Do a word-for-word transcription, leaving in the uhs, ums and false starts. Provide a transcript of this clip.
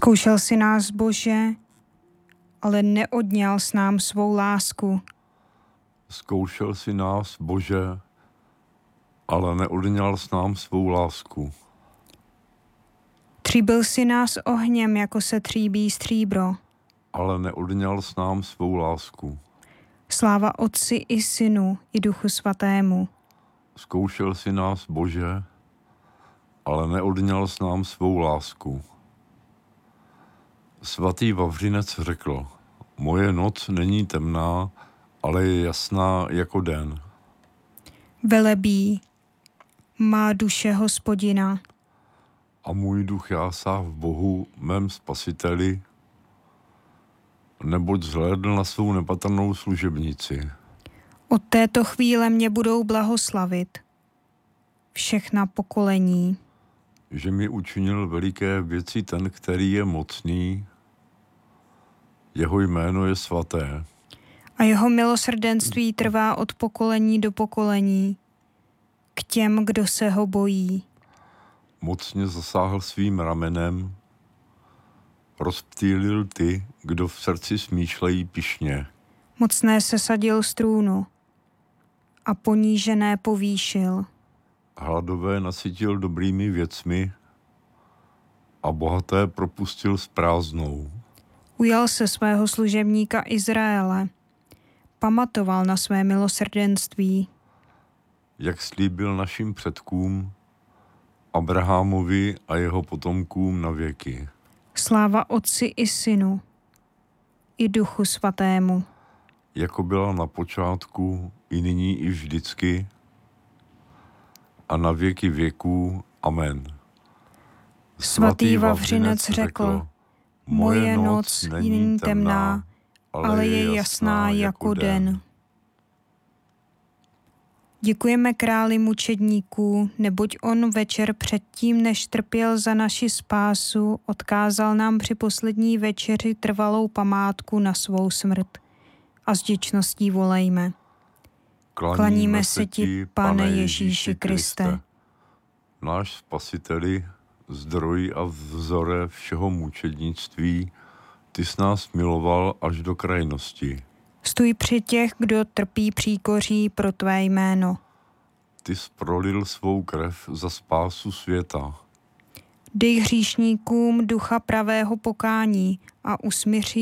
Zkoušel si nás, Bože, ale neodňal s nám svou lásku. Zkoušel si nás, Bože, ale neodňal s nám svou lásku. Tříbil si nás ohněm, jako se tříbí stříbro. Ale neodňal s nám svou lásku. Sláva Otci i Synu i Duchu Svatému. Zkoušel si nás, Bože, ale neodňal s nám svou lásku. Svatý Vavřinec řekl, moje noc není temná, ale je jasná jako den. Velebí má duše Hospodina. A můj duch jásá v Bohu, mém spasiteli, neboť zhlédl na svou nepatrnou služebnici. Od této chvíle mě budou blahoslavit všechna pokolení. Že mi učinil veliké věci ten, který je mocný, jeho jméno je svaté. A jeho milosrdenství trvá od pokolení do pokolení k těm, kdo se ho bojí. Mocně zasáhl svým ramenem, rozptýlil ty, kdo v srdci smýšlejí pyšně. Mocné sesadil z trůnu a ponížené povýšil. Hladové nasytil dobrými věcmi a bohaté propustil s prázdnou. Ujal se svého služebníka Izraele, pamatoval na své milosrdenství. Jak slíbil našim předkům, Abrahamovi a jeho potomkům na věky. Sláva Otci i Synu i Duchu Svatému. Jako byla na počátku, i nyní, i vždycky, a na věky věků. Amen. Svatý Vavřinec řekl, moje noc není temná, ale je jasná jako den. Děkujeme králi mučedníků, neboť on večer předtím, než trpěl za naši spásu, odkázal nám při poslední večeři trvalou památku na svou smrt. A s vděčností volejme. Klaníme se ti, Pane Ježíši Kriste. Náš Spasiteli, zdroj a vzore všeho mučednictví, ty jsi nás miloval až do krajnosti. Stůj při těch, kdo trpí příkoří pro tvé jméno. Ty jsi prolil svou krev za spásu světa. Dej hříšníkům ducha pravého pokání a usmíří